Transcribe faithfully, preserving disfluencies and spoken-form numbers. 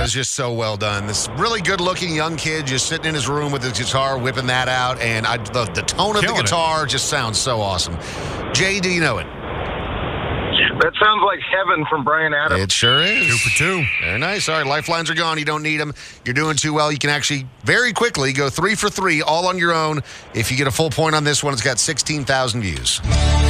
is just so well done. This really good-looking young kid just sitting in his room with his guitar, whipping that out, and I, the, the tone of Killing the guitar it. just sounds so awesome. Jay, do you know it? That sounds like heaven from Bryan Adams. It sure is. Two for two. Very nice. All right, lifelines are gone. You don't need them. You're doing too well. You can actually very quickly go three for three all on your own. If you get a full point on this one, it's got sixteen thousand views.